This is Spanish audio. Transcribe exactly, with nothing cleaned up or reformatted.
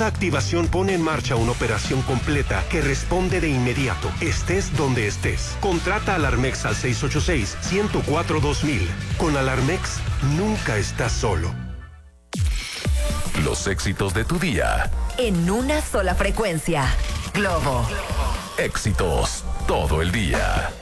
Cada activación pone en marcha una operación completa que responde de inmediato, estés donde estés. Contrata Alarmex al seis ocho seis, uno cero cuatro, dos mil. Con Alarmex, nunca estás solo. Los éxitos de tu día. En una sola frecuencia. Globo. Éxitos todo el día.